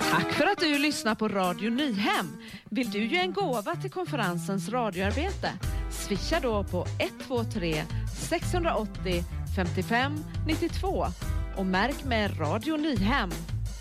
Tack för att du lyssnar på Radio Nyhem. Vill du ge en gåva till konferensens radioarbete? Swisha då på 123 680 55 92 och märk med Radio Nyhem.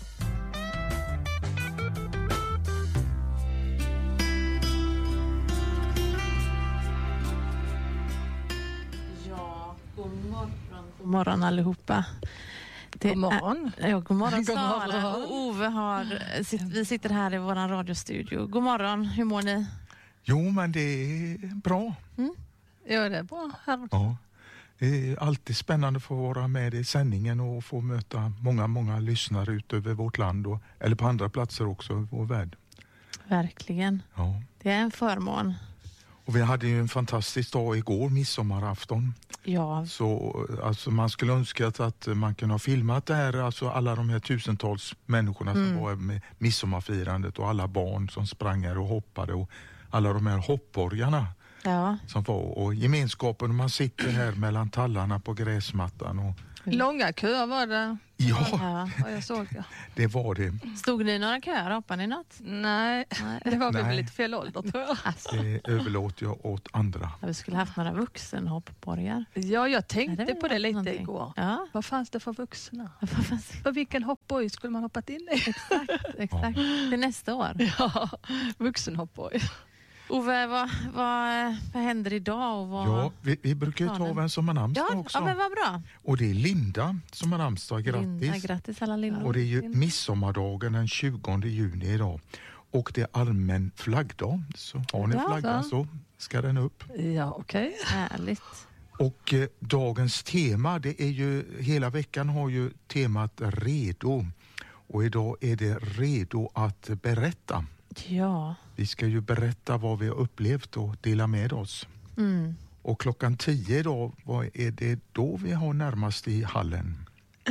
Ja, god morgon allihopa. God morgon. God morgon Sara och Ove vi sitter här i våran radiostudio. God morgon, hur mår ni? Jo, men det är bra. Ja, det är bra här. Ja, det är alltid spännande att få vara med i sändningen och få möta många lyssnare ut över vårt land eller på andra platser också i vår värld. Verkligen. Ja. Det är en förmån. Och vi hade ju en fantastisk dag igår, midsommarafton. Ja. Så alltså, man skulle önska att man kunde ha filmat det här, alltså alla de här tusentals människorna som var med midsommarfirandet och alla barn som sprang här och hoppade och alla de här hoppborgarna som var, och gemenskapen, man sitter här mellan tallarna på gräsmattan och långa köer var det. Ja, jag såg det. Det var det. Stod ni i några köer? Hoppade ni något? Nej, det var väl lite fel ålder tror jag. Det överlåter jag åt andra. Vi skulle haft några vuxenhoppborgar. Ja, jag tänkte på det lite någonting igår. Ja. Vad fanns det för vuxna? För vilken hoppborg skulle man hoppat in i? Exakt. Till nästa år. Ja, vuxenhoppborg. Ove, vad händer idag? Och Ja, vi brukar ju ta vem som har namnsdag också. Ja, men vad bra. Och det är Linda som har namnsdag. Grattis. Grattis alla Lindor. Och det är ju midsommardagen den 20 juni idag. Och det är allmän flaggdag. Så har ni flaggan så ska den upp. Ja, okej. Härligt. Och dagens tema, det är ju, hela veckan har ju temat redo. Och idag är det redo att berätta. Ja. Vi ska ju berätta vad vi har upplevt och dela med oss. Och klockan 10 idag, vad är det då vi har närmast i hallen?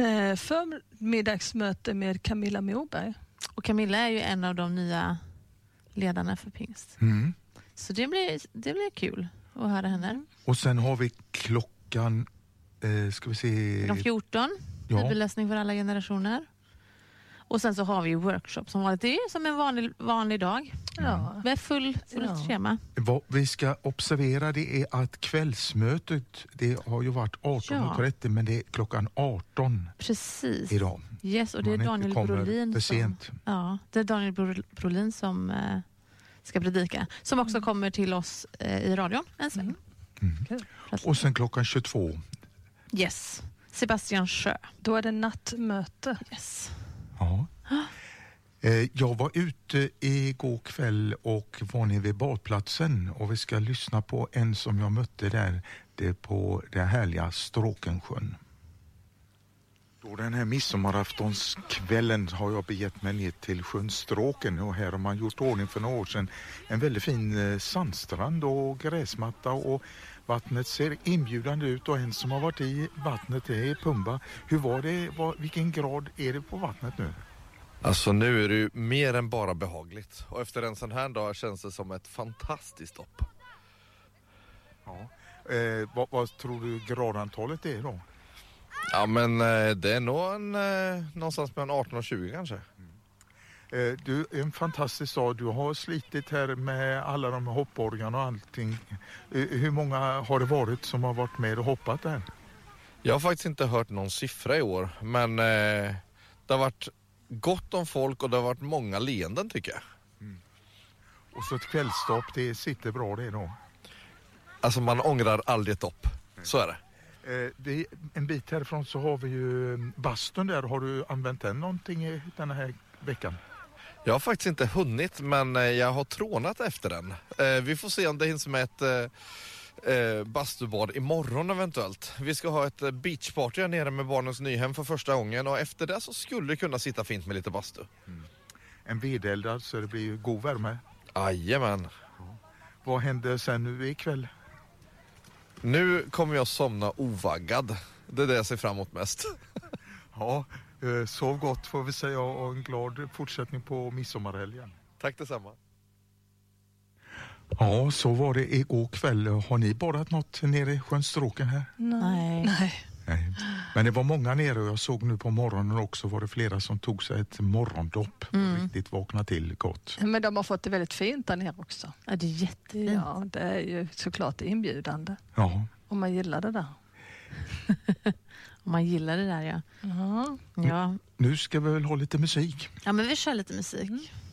Förmiddagsmöte med Camilla Moberg. Och Camilla är ju en av de nya ledarna för Pingst. Så det blir kul att höra henne. Och sen har vi klockan, ska vi se... Klockan 14, bibelläsning för alla generationer. Och sen så har vi ju workshop som vanligt. Det är som en vanlig dag. Ja. Med fullt schema. Vad vi ska observera det är att kvällsmötet, det har ju varit 18.30 men det är klockan 18. Precis. Idag. Yes, och det är Daniel Brolin för sent. det är Daniel Brolin som ska predika. Som också kommer till oss i radion en sväng. Och sen klockan 22. Yes. Sebastian Sjö. Då är det nattmöte. Yes. Ja. Jag var ute igår kväll och var nere vid badplatsen och vi ska lyssna på en som jag mötte där, det på den härliga Stråkensjön. Då den här midsommaraftonskvällen har jag begett mig ner till sjön Stråken och här har man gjort ordning för några år sedan en väldigt fin sandstrand och gräsmatta och vattnet ser inbjudande ut och en som har varit i vattnet är Pumba. Hur var det? Vilken grad är det på vattnet nu? Alltså nu är det ju mer än bara behagligt. Och efter en sån här dag känns det som ett fantastiskt stopp. Ja. Vad tror du gradantalet är då? Ja men det är nog någonstans mellan 18 och 20 kanske. Du är en fantastisk dag. Du har slitit här med alla de hoppborgarna och allting. Hur många har det varit som har varit med och hoppat där? Jag har faktiskt inte hört någon siffra i år. Men det har varit gott om folk och det har varit många leenden tycker jag. Och så ett kvällsstopp, det sitter bra det då? Alltså man ångrar aldrig ett dopp. Så är det. En bit härifrån så har vi ju bastun där. Har du använt den någonting i den här veckan? Jag har faktiskt inte hunnit men jag har trånat efter den. Vi får se om det hinns med ett bastubad imorgon eventuellt. Vi ska ha ett beachparty här nere med Barnens Nyhem för första gången och efter det så skulle det kunna sitta fint med lite bastu. En vedeldad så det blir ju god värme. Jajamän. Vad händer sen nu ikväll? Nu kommer jag somna ovaggad. Det är det jag ser fram emot mest. Ja, sov gott får vi säga och en glad fortsättning på midsommarhelgen. Tack detsamma. Ja, så var det igår kväll. Har ni badat något nere i sjön Stråken här? Nej. Nej. Men det var många nere och jag såg nu på morgonen också var det flera som tog sig ett morgondopp och riktigt vakna till gott. Men de har fått det väldigt fint där nere också. Ja, det är jättefint. Ja, det är ju såklart inbjudande. Ja. Om man gillar det där. Om man gillar det där, ja. Ja. Ja. Nu ska vi väl ha lite musik. Ja, men vi kör lite musik.